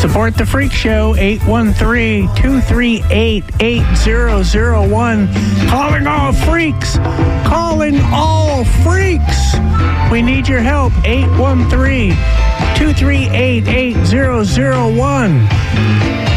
Support the Freak Show, 813-238-8001. Calling all freaks. Calling all freaks. We need your help, 813-238-8001.